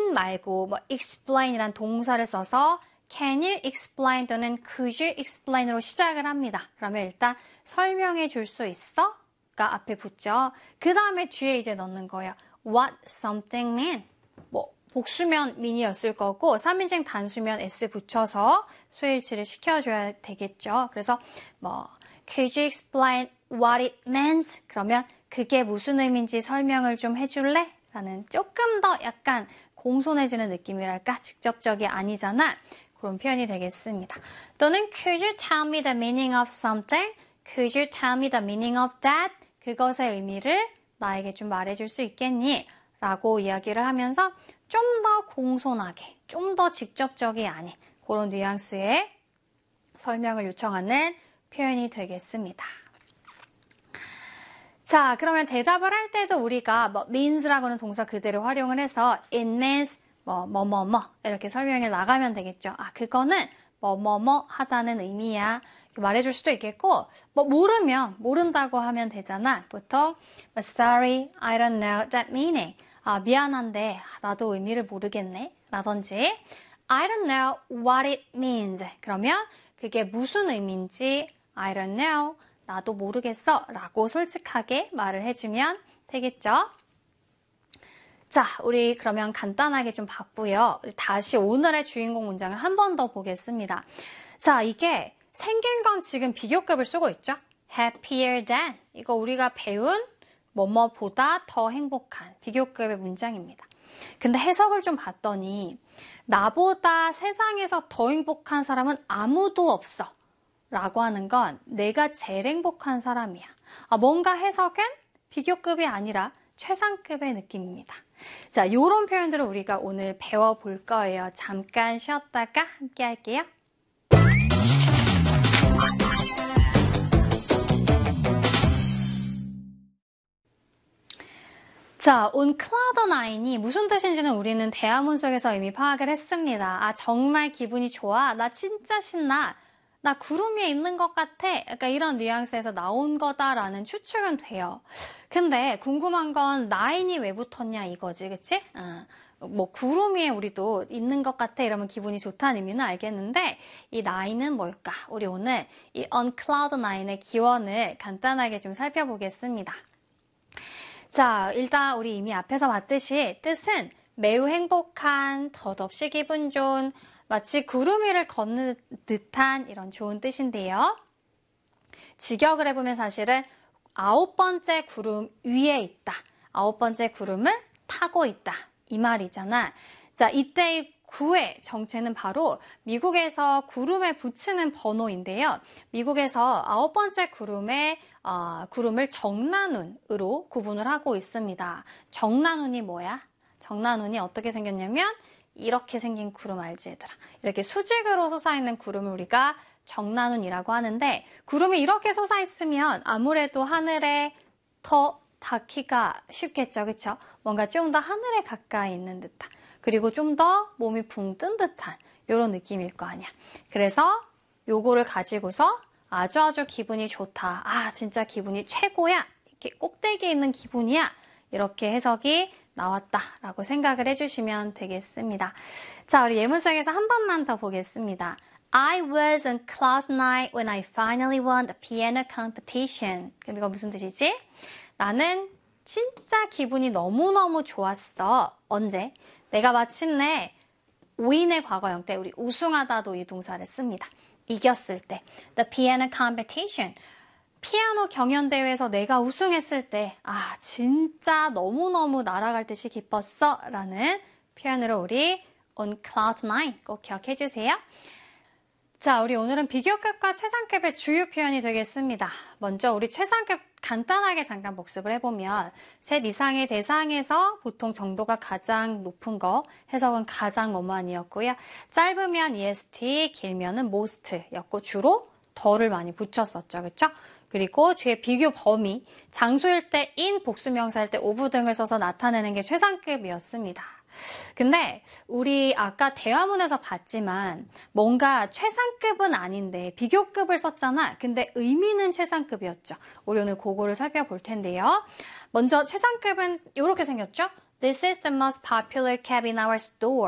can 말고 뭐 explain이란 동사를 써서 can you explain 또는 could you explain으로 시작을 합니다. 그러면 일단 설명해 줄 수 있어? 가 앞에 붙죠. 그 다음에 뒤에 이제 넣는 거예요. What something mean? 뭐 복수면 mean이었을 거고 3인칭 단수면 s 붙여서 수일치를 시켜줘야 되겠죠. 그래서 뭐 could you explain what it means? 그러면 그게 무슨 의미인지 설명을 좀 해줄래? 라는 조금 더 약간 공손해지는 느낌이랄까? 직접적이 아니잖아. 그런 표현이 되겠습니다. 또는 could you tell me the meaning of something? Could you tell me the meaning of that? 그것의 의미를 나에게 좀 말해줄 수 있겠니? 라고 이야기를 하면서 좀 더 공손하게, 좀 더 직접적이 아닌 그런 뉘앙스의 설명을 요청하는 표현이 되겠습니다. 자, 그러면 대답을 할 때도 우리가 뭐 means라고는 동사 그대로 활용을 해서 it means 뭐 이렇게 설명을 나가면 되겠죠. 아, 그거는 뭐뭐뭐 하다는 의미야. 말해줄 수도 있겠고 뭐 모른다고 하면 되잖아. 보통 sorry, I don't know that meaning. 아, 미안한데 나도 의미를 모르겠네. 라든지 I don't know what it means. 그러면 그게 무슨 의미인지 I don't know. 나도 모르겠어. 라고 솔직하게 말을 해주면 되겠죠. 자, 우리 그러면 간단하게 좀 봤고요. 다시 오늘의 주인공 문장을 한 번 더 보겠습니다. 자, 이게 생긴 건 지금 비교급을 쓰고 있죠. happier than. 이거 우리가 배운 뭐뭐보다 더 행복한 비교급의 문장입니다. 근데 해석을 좀 봤더니 나보다 세상에서 더 행복한 사람은 아무도 없어. 라고 하는 건 내가 제일 행복한 사람이야. 아, 뭔가 해석은 비교급이 아니라 최상급의 느낌입니다. 자, 이런 표현들을 우리가 오늘 배워볼 거예요. 잠깐 쉬었다가 함께 할게요. 자, on cloud9이 무슨 뜻인지는 우리는 대화문 속에서 이미 파악을 했습니다. 아, 정말 기분이 좋아. 나 진짜 신나. 나 구름 위에 있는 것 같아. 약간 이런 뉘앙스에서 나온 거다라는 추측은 돼요. 근데 궁금한 건 9이 왜 붙었냐 이거지, 그치? 뭐 구름 위에 우리도 있는 것 같아 이러면 기분이 좋다는 의미는 알겠는데 이 9은 뭘까? 우리 오늘 이 on cloud9의 기원을 간단하게 좀 살펴보겠습니다. 자, 일단 우리 이미 앞에서 봤듯이 뜻은 매우 행복한, 덧없이 기분 좋은, 마치 구름 위를 걷는 듯한 이런 좋은 뜻인데요. 직역을 해보면 사실은 9번째 구름 위에 있다. 9번째 구름을 타고 있다. 이 말이잖아. 자, 이때의 구의 정체는 바로 미국에서 구름에 붙이는 번호인데요. 미국에서 9번째 구름을 정란운으로 구분을 하고 있습니다. 정란운이 뭐야? 정란운이 어떻게 생겼냐면 이렇게 생긴 구름 알지 얘들아? 이렇게 수직으로 솟아있는 구름을 우리가 정란운이라고 하는데 구름이 이렇게 솟아있으면 아무래도 하늘에 더 닿기가 쉽겠죠. 그쵸? 뭔가 좀 더 하늘에 가까이 있는 듯한 그리고 좀 더 몸이 붕 뜬 듯한 이런 느낌일 거 아니야. 그래서 요거를 가지고서 아주 기분이 좋다. 아, 진짜 기분이 최고야. 이렇게 꼭대기에 있는 기분이야. 이렇게 해석이 나왔다라고 생각을 해주시면 되겠습니다. 자, 우리 예문성에서 한 번만 더 보겠습니다. I was on cloud nine when I finally won the piano competition. 그럼 이거 무슨 뜻이지? 나는 진짜 기분이 너무너무 좋았어. 언제? 내가 마침내 win의 과거형 때 우리 우승하다도 이 동사를 씁니다. 이겼을 때. The piano competition. 피아노 경연대회에서 내가 우승했을 때, 아, 진짜 너무너무 날아갈 듯이 기뻤어. 라는 표현으로 우리 on cloud nine 꼭 기억해 주세요. 자, 우리 오늘은 비교급과 최상급의 주요 표현이 되겠습니다. 먼저 우리 최상급 간단하게 잠깐 복습을 해보면 셋 이상의 대상에서 보통 정도가 가장 높은 거, 해석은 가장 뭐만이었고요. 짧으면 est, 길면은 most였고 주로 더를 많이 붙였었죠. 그렇죠? 그리고 뒤에 비교 범위, 장소일 때 in, 복수명사일 때 of 등을 써서 나타내는 게 최상급이었습니다. 근데 우리 아까 대화문에서 봤지만 뭔가 최상급은 아닌데 비교급을 썼잖아. 근데 의미는 최상급이었죠. 우리 오늘 그거를 살펴볼 텐데요. 먼저 최상급은 이렇게 생겼죠. This is the most popular cab in our store.